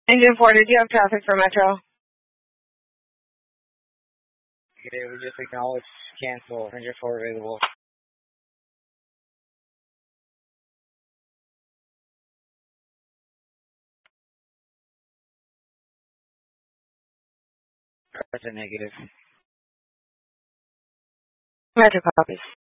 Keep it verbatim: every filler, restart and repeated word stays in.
Engine four, did you have traffic for Metro? Okay, we just acknowledge cancel. Engine four available. That's a negative. Metro copies.